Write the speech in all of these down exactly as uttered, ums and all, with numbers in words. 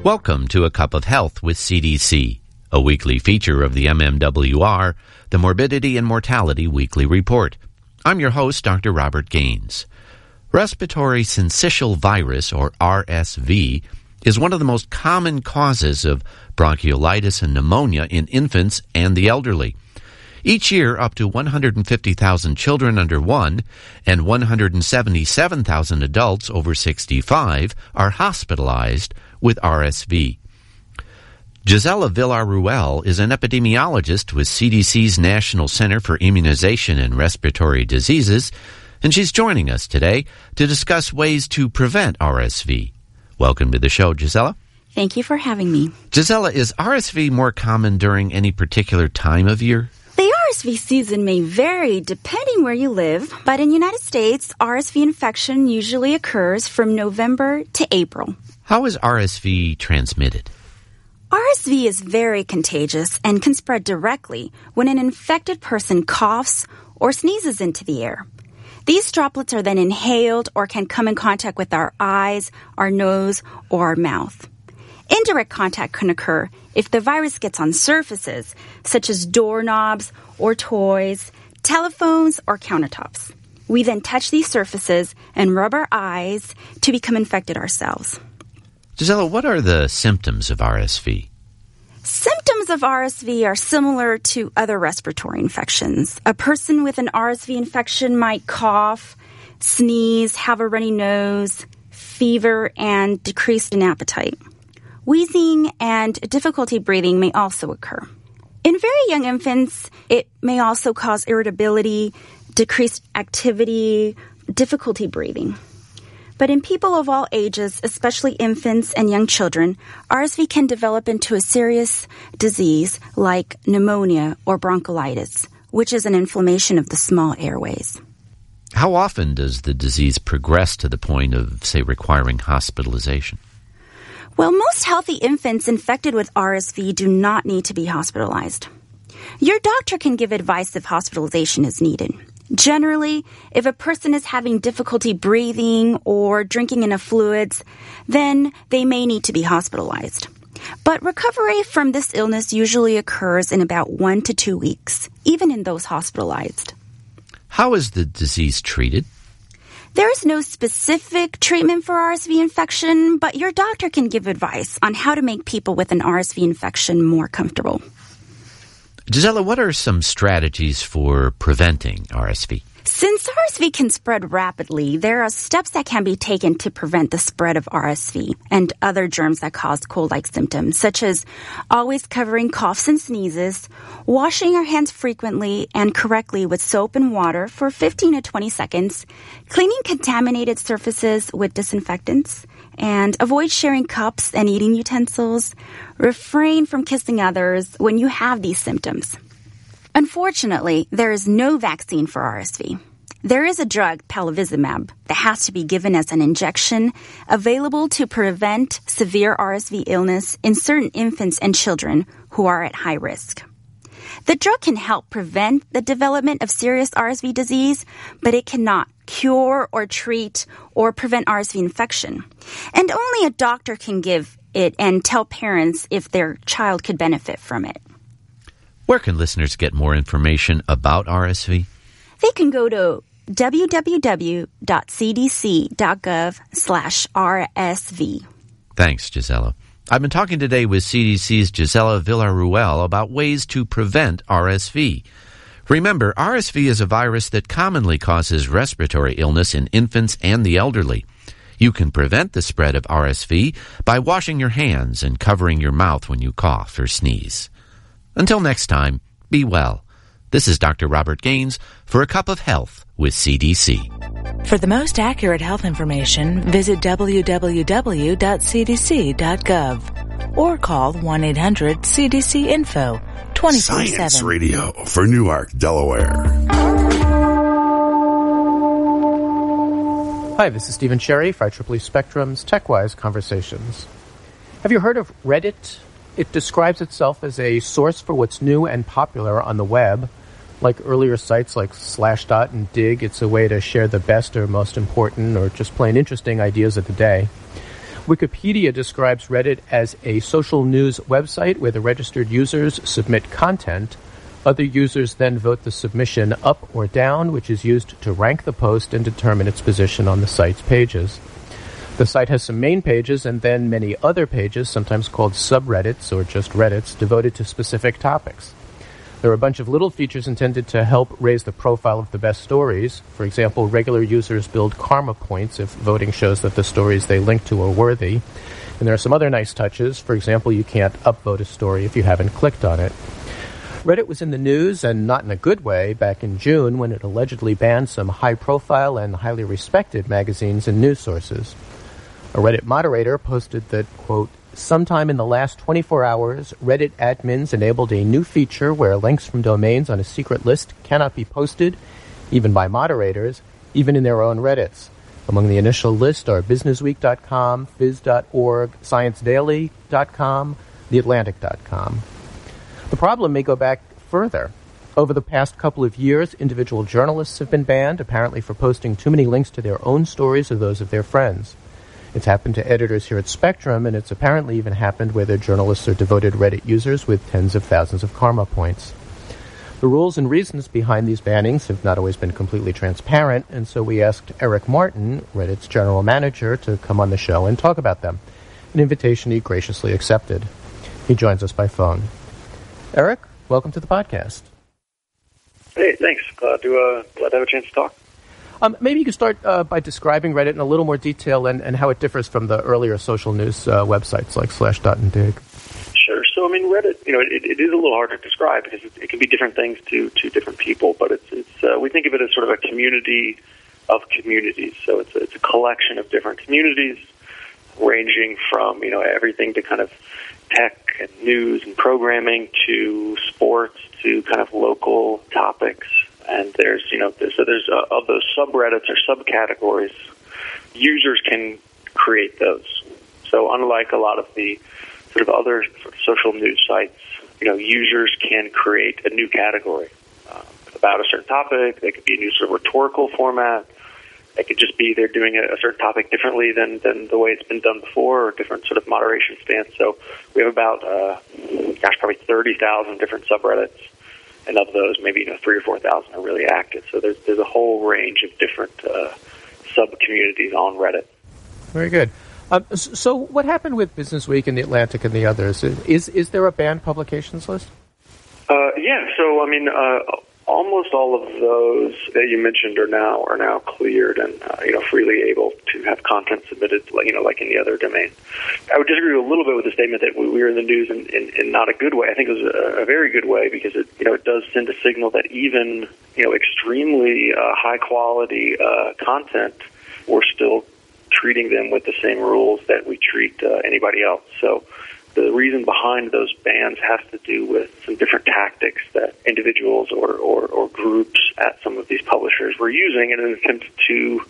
Welcome to A Cup of Health with C D C, a weekly feature of the M M W R, the Morbidity and Mortality Weekly Report. I'm your host, Doctor Robert Gaines. Respiratory syncytial virus, or R S V, is one of the most common causes of bronchiolitis and pneumonia in infants and the elderly. Each year, up to one hundred fifty thousand children under one and one hundred seventy-seven thousand adults over sixty-five are hospitalized with R S V. Gisela Villarruel is an epidemiologist with C D C's National Center for Immunization and Respiratory Diseases, and she's joining us today to discuss ways to prevent R S V. Welcome to the show, Gisela. Thank you for having me. Gisela, is R S V more common during any particular time of year? The R S V season may vary depending where you live, but in the United States, R S V infection usually occurs from November to April. How is R S V transmitted? R S V is very contagious and can spread directly when an infected person coughs or sneezes into the air. These droplets are then inhaled or can come in contact with our eyes, our nose, or our mouth. Indirect contact can occur if the virus gets on surfaces, such as doorknobs or toys, telephones, or countertops. We then touch these surfaces and rub our eyes to become infected ourselves. Gisela, what are the symptoms of R S V? Symptoms of R S V are similar to other respiratory infections. A person with an R S V infection might cough, sneeze, have a runny nose, fever, and decreased in appetite. Wheezing and difficulty breathing may also occur. In very young infants, it may also cause irritability, decreased activity, difficulty breathing. But in people of all ages, especially infants and young children, R S V can develop into a serious disease like pneumonia or bronchiolitis, which is an inflammation of the small airways. How often does the disease progress to the point of, say, requiring hospitalization? Well, most healthy infants infected with R S V do not need to be hospitalized. Your doctor can give advice if hospitalization is needed. Generally, if a person is having difficulty breathing or drinking enough fluids, then they may need to be hospitalized. But recovery from this illness usually occurs in about one to two weeks, even in those hospitalized. How is the disease treated? There is no specific treatment for R S V infection, but your doctor can give advice on how to make people with an R S V infection more comfortable. Gisela, what are some strategies for preventing R S V? Since R S V can spread rapidly, there are steps that can be taken to prevent the spread of R S V and other germs that cause cold-like symptoms, such as always covering coughs and sneezes, washing our hands frequently and correctly with soap and water for fifteen to twenty seconds, cleaning contaminated surfaces with disinfectants, and avoid sharing cups and eating utensils. Refrain from kissing others when you have these symptoms. Unfortunately, there is no vaccine for R S V. There is a drug, palivizumab, that has to be given as an injection available to prevent severe R S V illness in certain infants and children who are at high risk. The drug can help prevent the development of serious R S V disease, but it cannot cure or treat or prevent R S V infection. And only a doctor can give it and tell parents if their child could benefit from it. Where can listeners get more information about R S V? They can go to w w w dot c d c dot gov slash R S V. Thanks, Gisela. I've been talking today with C D C's Gisela Villarruel about ways to prevent R S V. Remember, R S V is a virus that commonly causes respiratory illness in infants and the elderly. You can prevent the spread of R S V by washing your hands and covering your mouth when you cough or sneeze. Until next time, be well. This is Doctor Robert Gaines for A Cup of Health with C D C. For the most accurate health information, visit w w w dot c d c dot gov or call one eight hundred C D C info twenty-four seven. Science Radio for Newark, Delaware. Hi, this is Stephen Cherry for I triple E Spectrum's TechWise Conversations. Have you heard of Reddit? It describes itself as a source for what's new and popular on the web. Like earlier sites like Slashdot and Dig, it's a way to share the best or most important or just plain interesting ideas of the day. Wikipedia describes Reddit as a social news website where the registered users submit content. Other users then vote the submission up or down, which is used to rank the post and determine its position on the site's pages. The site has some main pages and then many other pages, sometimes called subreddits or just Reddits, devoted to specific topics. There are a bunch of little features intended to help raise the profile of the best stories. For example, regular users build karma points if voting shows that the stories they link to are worthy. And there are some other nice touches. For example, you can't upvote a story if you haven't clicked on it. Reddit was in the news, and not in a good way, back in June when it allegedly banned some high-profile and highly respected magazines and news sources. A Reddit moderator posted that, quote, sometime in the last twenty-four hours, Reddit admins enabled a new feature where links from domains on a secret list cannot be posted, even by moderators, even in their own Reddits. Among the initial list are businessweek dot com, phys dot org, science daily dot com, the atlantic dot com. The problem may go back further. Over the past couple of years, individual journalists have been banned, apparently for posting too many links to their own stories or those of their friends. It's happened to editors here at Spectrum, and it's apparently even happened where their journalists are devoted Reddit users with tens of thousands of karma points. The rules and reasons behind these bannings have not always been completely transparent, and so we asked Eric Martin, Reddit's general manager, to come on the show and talk about them, an invitation he graciously accepted. He joins us by phone. Eric, welcome to the podcast. Hey, thanks. Glad to, uh, glad to have a chance to talk. Um, maybe you could start uh, by describing Reddit in a little more detail and, and how it differs from the earlier social news uh, websites like Slashdot and Dig. Sure. So, I mean, Reddit, you know, it, it is a little hard to describe because it, it can be different things to, to different people, but it's, it's uh, we think of it as sort of a community of communities. So it's a, it's a collection of different communities ranging from, you know, everything to kind of tech and news and programming to sports to kind of local topics. And there's, you know, there's, so there's uh, of those subreddits or subcategories, users can create those. So unlike a lot of the sort of other sort of social news sites, you know, users can create a new category uh, about a certain topic. They could be a new sort of rhetorical format. It could just be they're doing a, a certain topic differently than, than the way it's been done before, or different sort of moderation stance. So we have about, uh, gosh, probably thirty thousand different subreddits. And of those, maybe you know three or four thousand are really active. So there's there's a whole range of different uh, sub communities on Reddit. Very good. Um, so what happened with Businessweek and the Atlantic and the others? Is is there a banned publications list? Uh, yeah. So I mean, uh, almost all of those that you mentioned are now are now cleared and uh, you know freely able to have content submitted, you know, like any other domain. I would disagree a little bit with the statement that we were in the news in, in, in not a good way. I think it was a, a very good way because it you know it does send a signal that even you know extremely uh, high quality uh, content, we're still treating them with the same rules that we treat uh, anybody else. So the reason behind those bans has to do with some different tactics that individuals or, or, or groups at some of these publishers were using in an attempt to,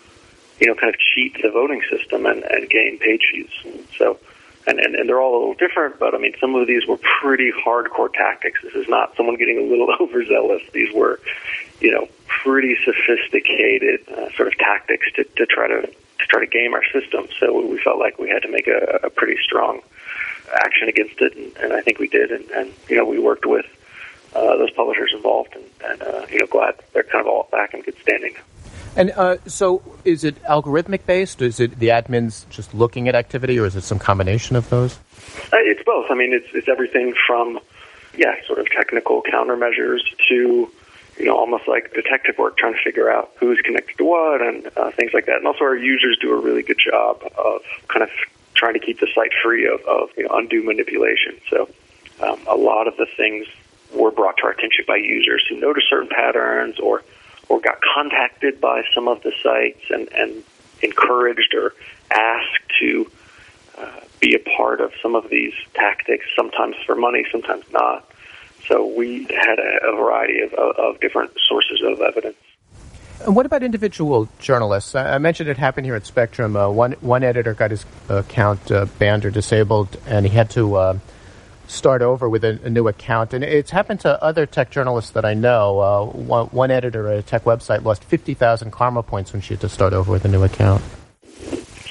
you know, kind of cheat the voting system and, and gain page views. So, and, and, and they're all a little different, but I mean, some of these were pretty hardcore tactics. This is not someone getting a little overzealous. These were, you know, pretty sophisticated uh, sort of tactics to, to try to, to try to game our system. So we felt like we had to make a, a pretty strong action against it, and, and I think we did, and, and you know we worked with uh, those publishers involved, and, and uh, you know glad they're kind of all back in good standing. And uh, so, is it algorithmic based? Is it the admins just looking at activity, or is it some combination of those? Uh, it's both. I mean, it's it's everything from yeah, sort of technical countermeasures to you know almost like detective work, trying to figure out who's connected to what and uh, things like that. And also, our users do a really good job of kind of trying to keep the site free of, of you know, undue manipulation. So um, a lot of the things were brought to our attention by users who noticed certain patterns or or got contacted by some of the sites and, and encouraged or asked to uh, be a part of some of these tactics, sometimes for money, sometimes not. So we had a, a variety of, of, of different sources of evidence. And what about individual journalists? I mentioned it happened here at Spectrum. Uh, one one editor got his account uh, banned or disabled, and he had to uh, start over with a, a new account. And it's happened to other tech journalists that I know. Uh, one, one editor at a tech website lost fifty thousand karma points when she had to start over with a new account.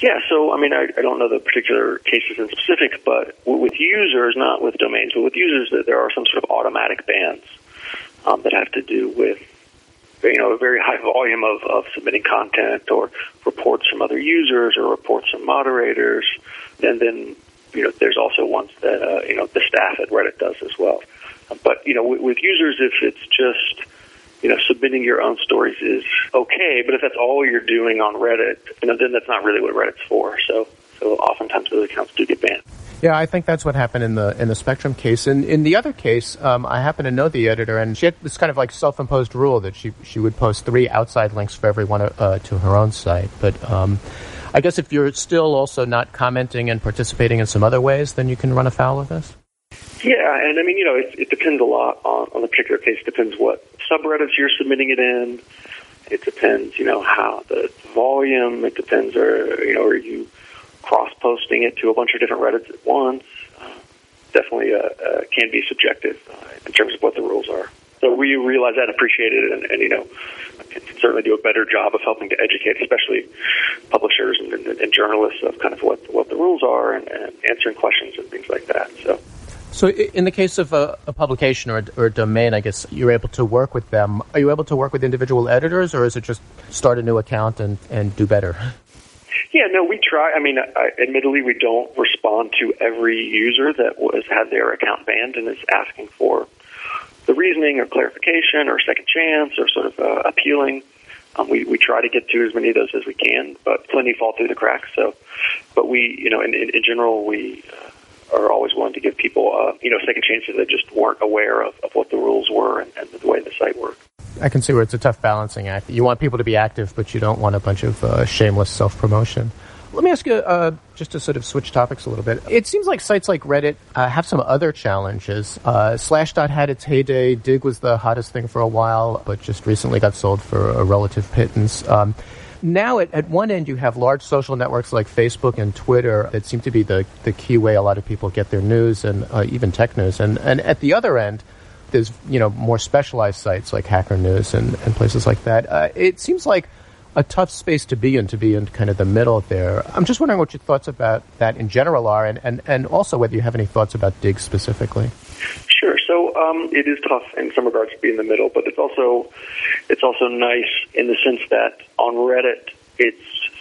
Yeah, so, I mean, I, I don't know the particular cases in specific, but with users, not with domains, but with users, that there are some sort of automatic bans um, that have to do with, you know, a very high volume of, of submitting content or reports from other users or reports from moderators. And then, you know, there's also ones that, uh, you know, the staff at Reddit does as well. But, you know, with, with users, if it's just, you know, submitting your own stories is okay, but if that's all you're doing on Reddit, you know, then that's not really what Reddit's for. So, so oftentimes those accounts do get banned. Yeah, I think that's what happened in the in the Spectrum case. And in the other case, um, I happen to know the editor, and she had this kind of like self-imposed rule that she she would post three outside links for everyone uh, to her own site. But um, I guess if you're still also not commenting and participating in some other ways, then you can run afoul of this. Yeah, and I mean, you know, it, it depends a lot on, on the particular case. It depends what subreddits you're submitting it in. It depends, you know, how the volume. It depends, or you know, are you cross-posting it to a bunch of different Reddits at once? Uh, definitely uh, uh, can be subjective uh, in terms of what the rules are. So we realize that, appreciate it, and, and you know, can certainly do a better job of helping to educate, especially publishers and, and, and journalists, of kind of what what the rules are and, and answering questions and things like that. So. So in the case of a, a publication or a, or a domain, I guess you're able to work with them. Are you able to work with individual editors, or is it just start a new account and, and do better? Yeah, no, we try. I mean, I, admittedly, we don't respond to every user that was had their account banned and is asking for the reasoning or clarification or second chance or sort of uh, appealing. Um, we, we try to get to as many of those as we can, but plenty fall through the cracks. So, but we, you know, in, in, in general, we uh, are always willing to give people, uh, you know, second chances that just weren't aware of, of what the rules were and, and the way the site worked. I can see where it's a tough balancing act. You want people to be active, but you don't want a bunch of uh, shameless self-promotion. Let me ask you, uh, just to sort of switch topics a little bit. It seems like sites like Reddit uh, have some other challenges. Uh, Slashdot had its heyday. Dig was the hottest thing for a while, but just recently got sold for a relative pittance. Um, now, at, at one end, you have large social networks like Facebook and Twitter that seem to be the, the key way a lot of people get their news and uh, even tech news. And, and at the other end, there's, you know, more specialized sites like Hacker News and, and places like that. Uh, it seems like a tough space to be in, to be in kind of the middle there. I'm just wondering what your thoughts about that in general are, and, and, and also whether you have any thoughts about Dig specifically. Sure. So um, it is tough in some regards to be in the middle, but it's also it's also nice in the sense that on Reddit it's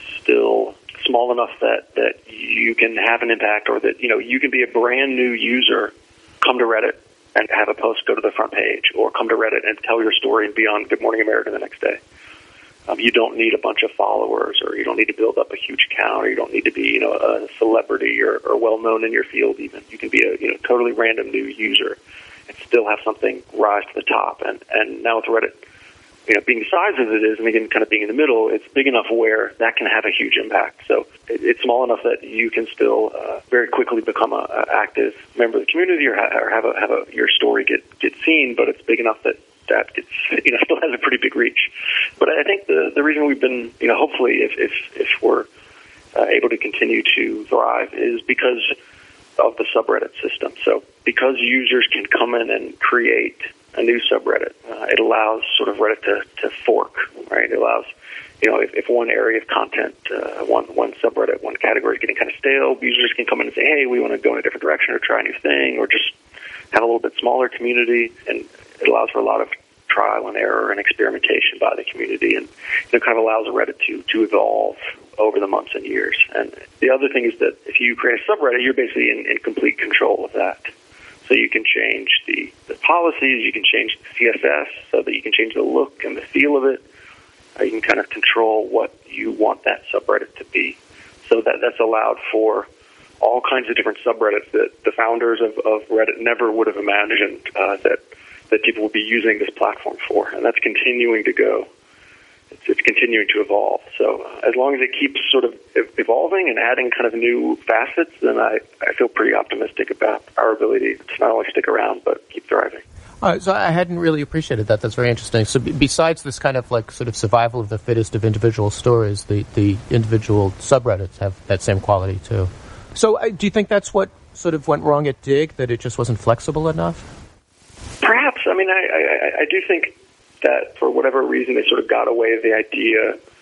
still small enough that, that you can have an impact, or that, you know, you can be a brand new user, come to Reddit and have a post go to the front page, or come to Reddit and tell your story and be on Good Morning America the next day. Um, you don't need a bunch of followers, or you don't need to build up a huge account, or you don't need to be, you know, a celebrity or, or well-known in your field even. You can be a, you know, totally random new user and still have something rise to the top. And, and now with Reddit, you know, being the size as it is, and again, kind of being in the middle, it's big enough where that can have a huge impact. So it, it's small enough that you can still uh, very quickly become an active member of the community, or, ha- or have a, have a, your story get, get seen, but it's big enough that that gets, you know, still has a pretty big reach. But I think the the reason we've been, you know, hopefully if if, if we're uh, able to continue to thrive is because of the subreddit system. So because users can come in and create a new subreddit, uh, it allows sort of Reddit to, to fork, right? It allows, you know, if, if one area of content, uh, one one subreddit, one category is getting kind of stale, users can come in and say, hey, we want to go in a different direction or try a new thing, or just have a little bit smaller community. And it allows for a lot of trial and error and experimentation by the community, and it kind of allows Reddit to, to evolve over the months and years. And the other thing is that if you create a subreddit, you're basically in, in complete control of that. So you can change the, the policies, you can change the C S S so that you can change the look and the feel of it. Uh, you can kind of control what you want that subreddit to be. So that that's allowed for all kinds of different subreddits that the founders of, of Reddit never would have imagined uh, that that people would be using this platform for. And that's continuing to go. It's, it's continuing to evolve. So uh, as long as it keeps sort of evolving and adding kind of new facets, then I, I feel pretty optimistic about our ability to not only stick around, but keep thriving. Uh, so I hadn't really appreciated that. That's very interesting. So b- besides this kind of like sort of survival of the fittest of individual stories, the, the individual subreddits have that same quality too. So uh, do you think that's what sort of went wrong at Dig, that it just wasn't flexible enough? Perhaps. I mean, I, I, I do think that for whatever reason they sort of got away with the idea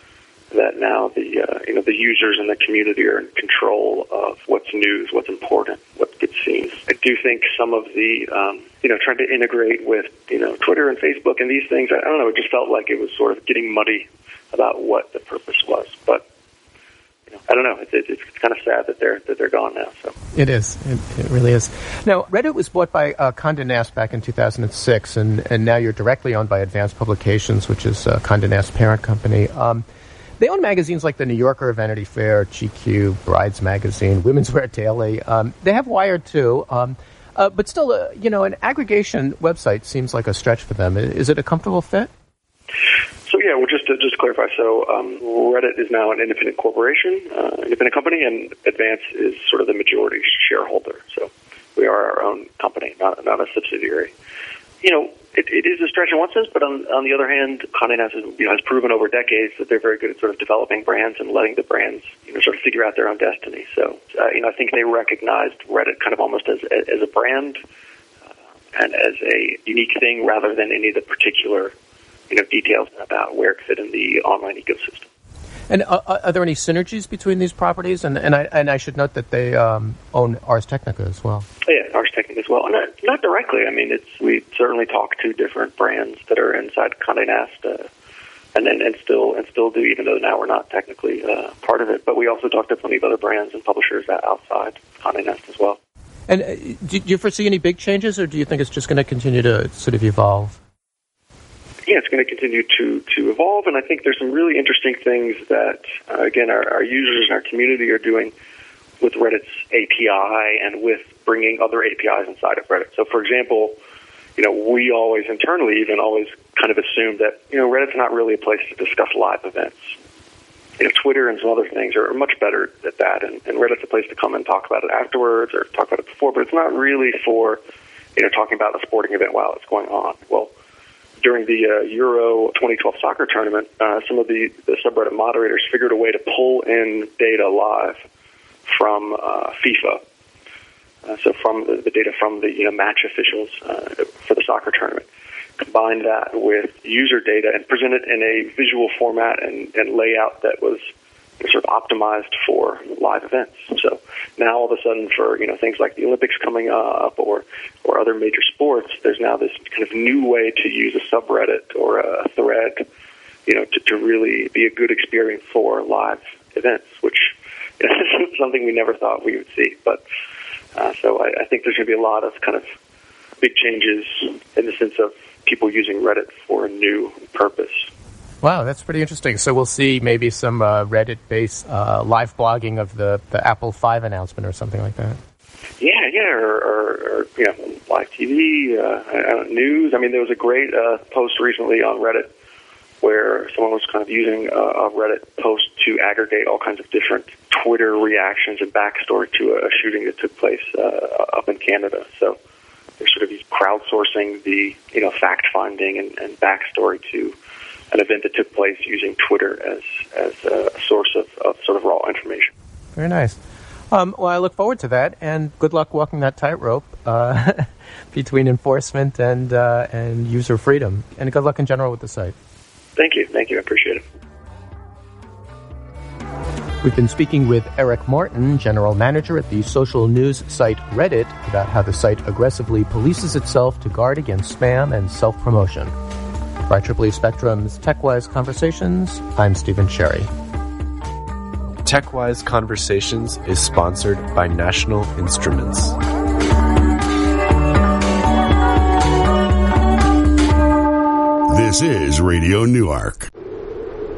that now the uh, you know the users in the community are in control of what's news, what's important, what gets seen. I do think some of the um, you know trying to integrate with you know Twitter and Facebook and these things, I, I don't know, it just felt like it was sort of getting muddy about what the purpose was. But you know, I don't know. It's, it's, it's kind of sad that they're that they're gone now. So it is. It, it really is. Now, Reddit was bought by uh, Condé Nast back in two thousand six, and, and now you're directly owned by Advanced Publications, which is uh, Condé Nast's parent company. Um, They own magazines like The New Yorker, Vanity Fair, G Q, Brides Magazine, Women's Wear Daily. Um, they have Wired, too. Um, uh, but still, uh, you know, an aggregation website seems like a stretch for them. Is it a comfortable fit? So, yeah, well, just to, just to clarify, so um, Reddit is now an independent corporation, uh, independent company, and Advance is sort of the majority shareholder. So we are our own company, not, not a subsidiary. You know, It, it is a stretch in one sense, but on, on the other hand, Condé Nast has, you know, has proven over decades that they're very good at sort of developing brands and letting the brands, you know, sort of figure out their own destiny. So, uh, you know, I think they recognized Reddit kind of almost as as a brand uh, and as a unique thing rather than any of the particular, you know, details about where it fit in the online ecosystem. And uh, are there any synergies between these properties? And and I and I should note that they um, own Ars Technica as well. Oh, yeah, Ars Technica as well. Not, not directly. I mean, it's we certainly talk to different brands that are inside Condé Nast, uh, and then and still and still do, even though now we're not technically uh, part of it. But we also talk to plenty of other brands and publishers outside Condé Nast as well. And uh, do you foresee any big changes, or do you think it's just going to continue to sort of evolve? Yeah, it's going to continue to, to evolve, and I think there's some really interesting things that, uh, again, our, our users and our community are doing with Reddit's A P I and with bringing other A P Is inside of Reddit. So, for example, you know, we always internally even always kind of assume that, you know, Reddit's not really a place to discuss live events. You know, Twitter and some other things are much better at that, and, and Reddit's a place to come and talk about it afterwards or talk about it before, but it's not really for, you know, talking about a sporting event while it's going on. Well, during the uh, Euro twenty twelve soccer tournament, uh, some of the, the subreddit moderators figured a way to pull in data live from uh, FIFA. Uh, so from the, the data from the you know match officials uh, for the soccer tournament, combine that with user data and present it in a visual format and, and layout that was sort of optimized for live events. So now all of a sudden for, you know, things like the Olympics coming up or, or other major sports, there's now this kind of new way to use a subreddit or a thread, you know, to, to really be a good experience for live events, which you know, is something we never thought we would see. But uh, so I, I think there's going to be a lot of kind of big changes in the sense of people using Reddit for a new purpose. Wow, that's pretty interesting. So we'll see maybe some uh, Reddit-based uh, live blogging of the, the Apple five announcement or something like that. Yeah, yeah, or, or, or you know, live T V, uh, uh, news. I mean, there was a great uh, post recently on Reddit where someone was kind of using uh, a Reddit post to aggregate all kinds of different Twitter reactions and backstory to a shooting that took place uh, up in Canada. So they're sort of crowdsourcing the, you know, fact-finding and, and backstory to an event that took place using Twitter as as a source of, of sort of raw information. Very nice. Um, well, I look forward to that, and good luck walking that tightrope uh, between enforcement and uh, and user freedom. And good luck in general with the site. Thank you. Thank you. I appreciate it. We've been speaking with Eric Martin, general manager at the social news site Reddit, about how the site aggressively polices itself to guard against spam and self-promotion. For I triple E Spectrum's TechWise Conversations, I'm Stephen Sherry. TechWise Conversations is sponsored by National Instruments. This is Radio Newark.